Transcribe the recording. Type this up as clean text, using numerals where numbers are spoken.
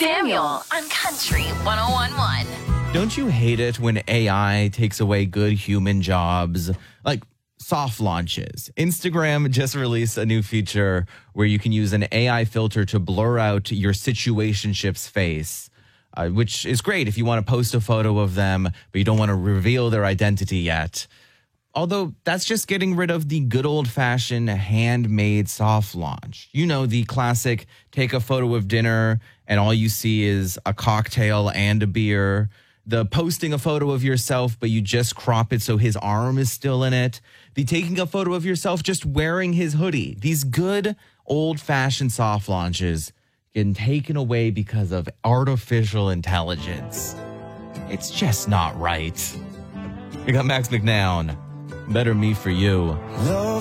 Samuel on Country 101.1. Don't you hate it when AI takes away good human jobs? Like soft launches. Instagram just released a new feature where you can use an AI filter to blur out your situationship's face, which is great if you want to post a photo of them, but you don't want to reveal their identity yet. Although that's just getting rid of the good old-fashioned handmade soft launch. You know, the classic take a photo of dinner and all you see is a cocktail and a beer. The posting a photo of yourself, but you just crop it so his arm is still in it. The taking a photo of yourself just wearing his hoodie. These good old-fashioned soft launches getting taken away because of artificial intelligence. It's just not right. We got Max McNown. Better Me for You.